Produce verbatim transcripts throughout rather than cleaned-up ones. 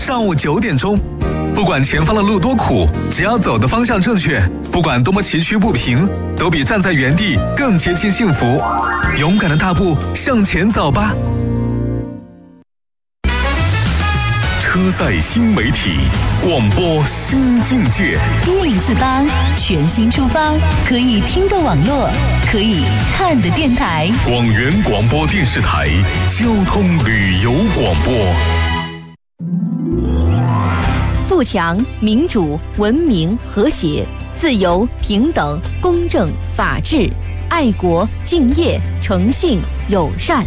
上午九点钟。不管前方的路多苦，只要走的方向正确，不管多么崎岖不平，都比站在原地更接近幸福。勇敢的大步向前走吧。车载新媒体，广播新境界。 一零四八全新出发，可以听的网络，可以看的电台。 广元广播电视台交通旅游广播。 富强、民主、文明、和谐、自由、平等、公正、法治、爱国、敬业、诚信、友善。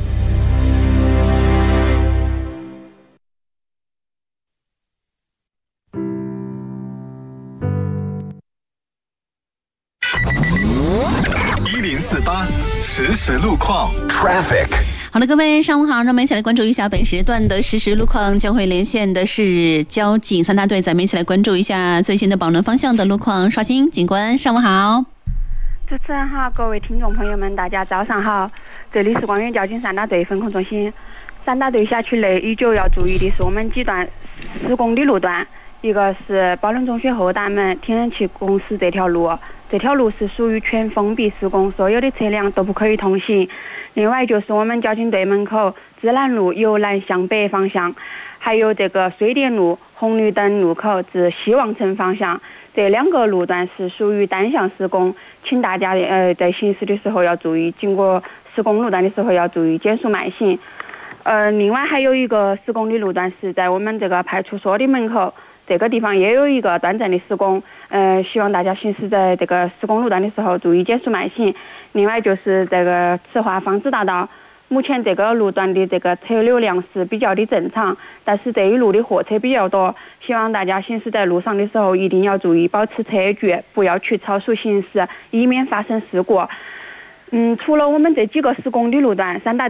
一零四八实时路况 Traffic。 好的，各位上午好，让我们一起来关注一下本时段的实时路况。将会连线的是交警三大队，咱们一起来关注一下最新的宝轮方向的路况。刷新警官，上午好。 主持人好，各位听众朋友们，大家早上好。这里是广元交警三大队分控中心。三大队辖区内依旧要注意的是我们几段十公里路段，一个是宝轮中学后大门天然气公司这条路，这条路是属于全封闭施工，所有的车辆都不可以通行。另外就是我们交警队门口芝兰路由南向北方向，还有这个水电路红绿灯路口至希望城方向，这两个路段是属于单向施工，请大家呃在行驶的时候要注意，经过施工路段的时候要注意减速慢行。呃，另外还有一个十公里路段是在我们这个派出所的门口，这个地方也有一个短暂的施工，呃，希望大家行驶在这个施工路段的时候注意减速慢行。另外就是这个慈化方子大道，目前这个路段的这个车流量是比较的正常，但是这一路的货车比较多，希望大家行驶在路上的时候一定要注意保持车距，不要去超速行驶，以免发生事故。嗯，除了我们这几个十公里路段，三大